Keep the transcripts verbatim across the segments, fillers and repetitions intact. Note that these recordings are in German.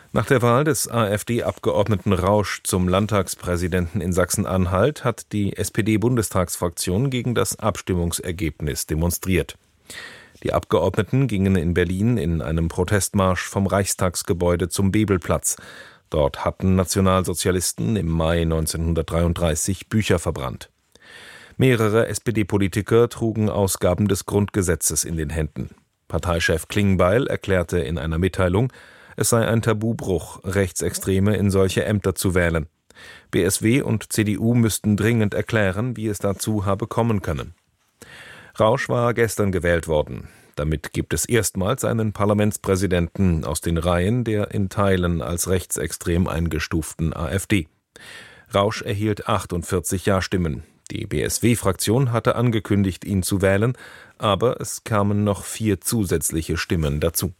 Nach der Wahl des AfD-Abgeordneten Rausch zum Landtagspräsidenten in Sachsen-Anhalt hat die S P D-Bundestagsfraktion gegen das Abstimmungsergebnis demonstriert. Die Abgeordneten gingen in Berlin in einem Protestmarsch vom Reichstagsgebäude zum Bebelplatz. Dort hatten Nationalsozialisten im Mai neunzehnhundertdreiunddreißig Bücher verbrannt. Mehrere S P D-Politiker trugen Ausgaben des Grundgesetzes in den Händen. Parteichef Klingbeil erklärte in einer Mitteilung, es sei ein Tabubruch, Rechtsextreme in solche Ämter zu wählen. B S W und C D U müssten dringend erklären, wie es dazu habe kommen können. Rausch war gestern gewählt worden. Damit gibt es erstmals einen Parlamentspräsidenten aus den Reihen der in Teilen als rechtsextrem eingestuften AfD. Rausch erhielt achtundvierzig Ja-Stimmen. Die B S W-Fraktion hatte angekündigt, ihn zu wählen, aber es kamen noch vier zusätzliche Stimmen dazu.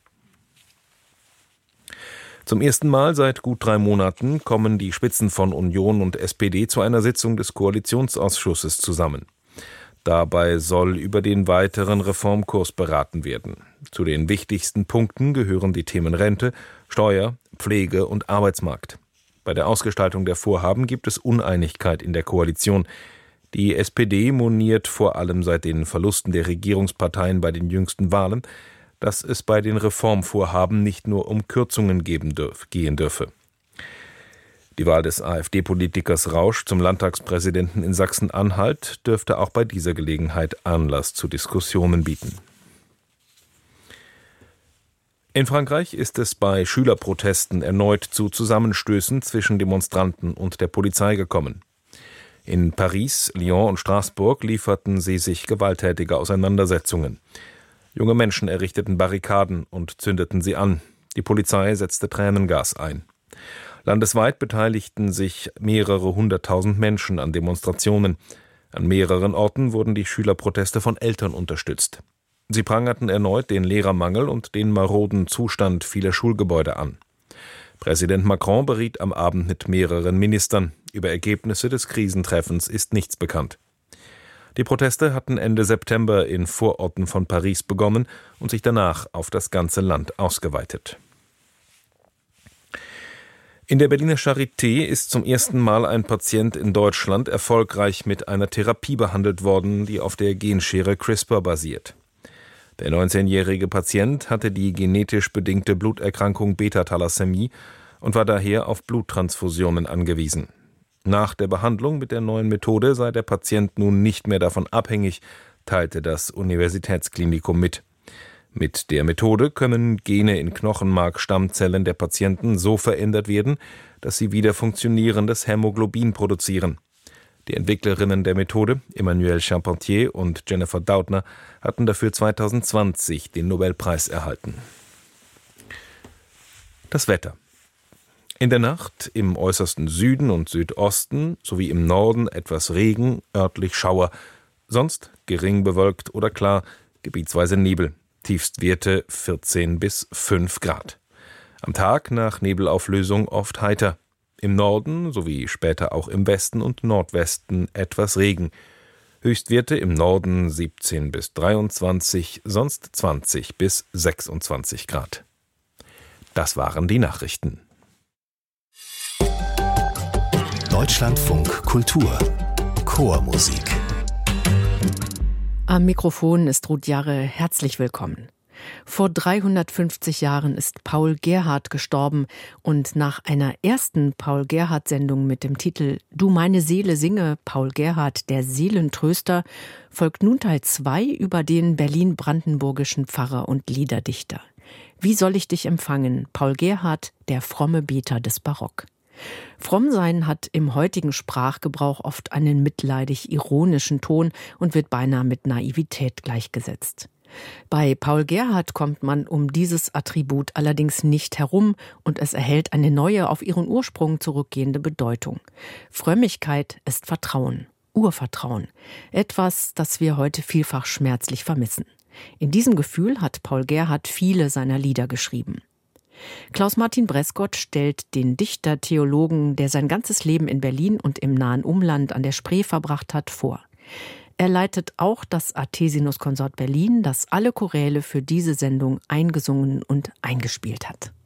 Zum ersten Mal seit gut drei Monaten kommen die Spitzen von Union und S P D zu einer Sitzung des Koalitionsausschusses zusammen. Dabei soll über den weiteren Reformkurs beraten werden. Zu den wichtigsten Punkten gehören die Themen Rente, Steuer, Pflege und Arbeitsmarkt. Bei der Ausgestaltung der Vorhaben gibt es Uneinigkeit in der Koalition. Die S P D moniert vor allem seit den Verlusten der Regierungsparteien bei den jüngsten Wahlen, dass es bei den Reformvorhaben nicht nur um Kürzungen geben dürf, gehen dürfe. Die Wahl des AfD-Politikers Rausch zum Landtagspräsidenten in Sachsen-Anhalt dürfte auch bei dieser Gelegenheit Anlass zu Diskussionen bieten. In Frankreich ist es bei Schülerprotesten erneut zu Zusammenstößen zwischen Demonstranten und der Polizei gekommen. In Paris, Lyon und Straßburg lieferten sie sich gewalttätige Auseinandersetzungen. Junge Menschen errichteten Barrikaden und zündeten sie an. Die Polizei setzte Tränengas ein. Landesweit beteiligten sich mehrere hunderttausend Menschen an Demonstrationen. An mehreren Orten wurden die Schülerproteste von Eltern unterstützt. Sie prangerten erneut den Lehrermangel und den maroden Zustand vieler Schulgebäude an. Präsident Macron beriet am Abend mit mehreren Ministern. Über Ergebnisse des Krisentreffens ist nichts bekannt. Die Proteste hatten Ende September in Vororten von Paris begonnen und sich danach auf das ganze Land ausgeweitet. In der Berliner Charité ist zum ersten Mal ein Patient in Deutschland erfolgreich mit einer Therapie behandelt worden, die auf der Genschere CRISPR basiert. Der neunzehnjährige Patient hatte die genetisch bedingte Bluterkrankung Beta-Thalassämie und war daher auf Bluttransfusionen angewiesen. Nach der Behandlung mit der neuen Methode sei der Patient nun nicht mehr davon abhängig, teilte das Universitätsklinikum mit. Mit der Methode können Gene in Knochenmark-Stammzellen der Patienten so verändert werden, dass sie wieder funktionierendes Hämoglobin produzieren. Die Entwicklerinnen der Methode, Emmanuelle Charpentier und Jennifer Doudna, hatten dafür zweitausendzwanzig den Nobelpreis erhalten. Das Wetter. In der Nacht im äußersten Süden und Südosten sowie im Norden etwas Regen, örtlich Schauer. Sonst gering bewölkt oder klar, gebietsweise Nebel. Tiefstwerte vierzehn bis fünf Grad. Am Tag nach Nebelauflösung oft heiter. Im Norden sowie später auch im Westen und Nordwesten etwas Regen. Höchstwerte im Norden siebzehn bis dreiundzwanzig, sonst zwanzig bis sechsundzwanzig Grad. Das waren die Nachrichten. Deutschlandfunk Kultur Chormusik. Am Mikrofon ist Ruth Jarre. Herzlich willkommen. Vor dreihundertfünfzig Jahren ist Paul Gerhardt gestorben und nach einer ersten Paul-Gerhardt-Sendung mit dem Titel »Du meine Seele singe, Paul Gerhardt, der Seelentröster« folgt nun Teil zwei über den berlin-brandenburgischen Pfarrer und Liederdichter. »Wie soll ich dich empfangen? Paul Gerhardt, der fromme Beter des Barock«. Frommsein hat im heutigen Sprachgebrauch oft einen mitleidig ironischen Ton und wird beinahe mit Naivität gleichgesetzt. Bei Paul Gerhardt kommt man um dieses Attribut allerdings nicht herum und es erhält eine neue, auf ihren Ursprung zurückgehende Bedeutung. Frömmigkeit ist Vertrauen, Urvertrauen, etwas, das wir heute vielfach schmerzlich vermissen. In diesem Gefühl hat Paul Gerhardt viele seiner Lieder geschrieben. Klaus-Martin Bresgott stellt den Dichter-Theologen, der sein ganzes Leben in Berlin und im nahen Umland an der Spree verbracht hat, vor. Er leitet auch das Artesinuskonsort Berlin, das alle Choräle für diese Sendung eingesungen und eingespielt hat.